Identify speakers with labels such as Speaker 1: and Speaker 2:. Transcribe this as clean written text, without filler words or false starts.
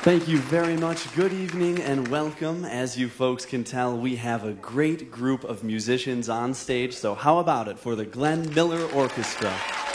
Speaker 1: Thank you very much. Good evening and welcome. As you folks can tell, we have a great group of musicians on stage, so how about it for the Glenn Miller Orchestra?